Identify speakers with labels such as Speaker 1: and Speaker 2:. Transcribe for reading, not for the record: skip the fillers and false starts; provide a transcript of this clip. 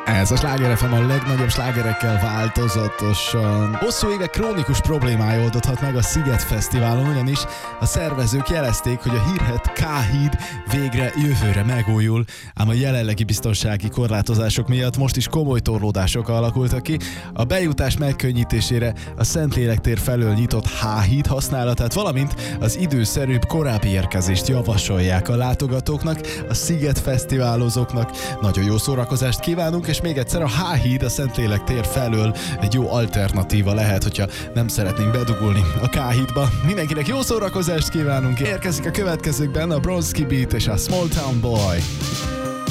Speaker 1: Ez a Sláger FM a legnagyobb slágerekkel változatosan. Hosszú évek krónikus problémája oldódhat meg a Sziget Fesztiválon, ugyanis a szervezők jelezték, hogy a hírhedt K-híd végre jövőre megújul, ám a jelenlegi biztonsági korlátozások miatt most is komoly torlódások alakultak ki. A bejutás megkönnyítésére a Szentlélek tér felől nyitott H-híd használatát, valamint az időszerűbb korábbi érkezést javasolják a látogatóknak, a Sziget Fesztiválozóknak. Nagyon jó szórakozást kívánunk, és még egyszer a H-híd a Szentlélek tér felől egy jó alternatíva lehet, hogyha nem szeretnénk bedugulni a K-hídba. Mindenkinek jó szórakozást kívánunk, érkezik a következőkben a Bronski Beat és a Small Town Boy.